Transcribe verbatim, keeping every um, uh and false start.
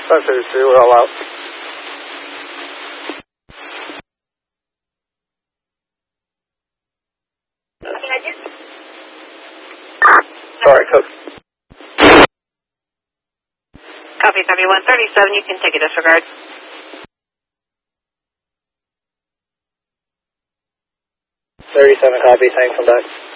five thirty-three, we're all out. Sorry, Coach. Copy, copy, one thirty-seven, you can take a disregard. thirty-seven, copy, thanks, I'm back.